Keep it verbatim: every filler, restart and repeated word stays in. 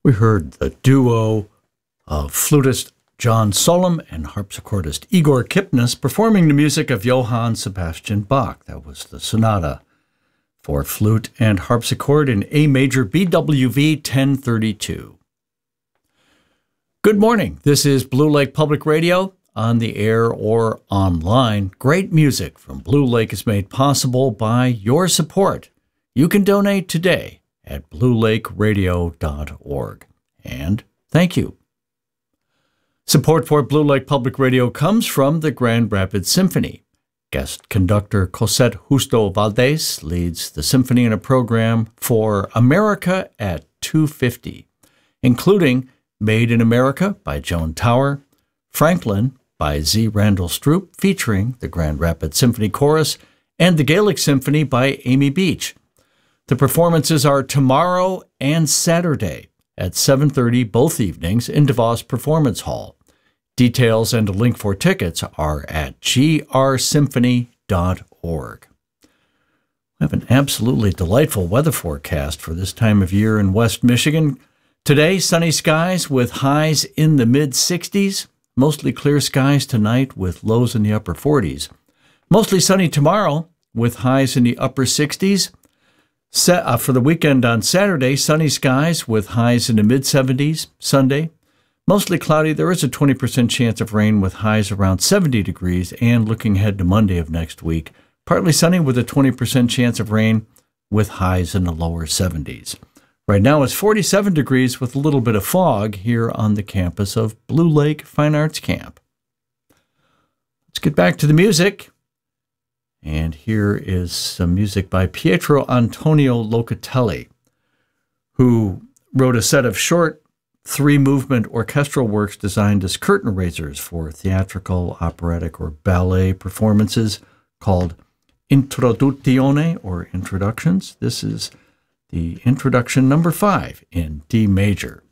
We heard the duo of flutist John Solom and harpsichordist Igor Kipnis performing the music of Johann Sebastian Bach. That was the sonata for flute and harpsichord in A major B W V ten thirty-two. Good morning. This is Blue Lake Public Radio, on the air or online. Great music from Blue Lake is made possible by your support. You can donate today at blue lake radio dot org. And thank you. Support for Blue Lake Public Radio comes from the Grand Rapids Symphony. Guest conductor Cosette Justo Valdez leads the symphony in a program for America at two fifty, including Made in America by Joan Tower, Franklin by Z. Randall Stroop, featuring the Grand Rapids Symphony Chorus, and the Gaelic Symphony by Amy Beach. The performances are tomorrow and Saturday at seven thirty both evenings in DeVos Performance Hall. Details and a link for tickets are at g r symphony dot org. We have an absolutely delightful weather forecast for this time of year in West Michigan. Today, sunny skies with highs in the mid sixties. Mostly clear skies tonight with lows in the upper forties. Mostly sunny tomorrow with highs in the upper sixties. Set, uh, for the weekend on Saturday, sunny skies with highs in the mid seventies. Sunday, mostly cloudy. There is a twenty percent chance of rain with highs around seventy degrees. And looking ahead to Monday of next week, partly sunny with a twenty percent chance of rain with highs in the lower seventies. Right now it's forty-seven degrees with a little bit of fog here on the campus of Blue Lake Fine Arts Camp. Let's get back to the music. And here is some music by Pietro Antonio Locatelli, who wrote a set of short three-movement orchestral works designed as curtain raisers for theatrical, operatic, or ballet performances called Introduzione, or Introductions. This is the introduction number five in D major.